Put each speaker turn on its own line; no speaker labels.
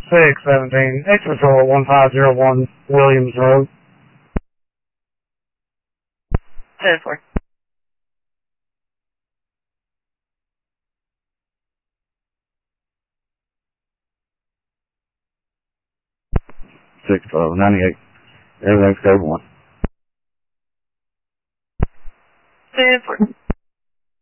617, X Patrol 1501 Williams Road.
10-4.
612, 98. Everything's code 1.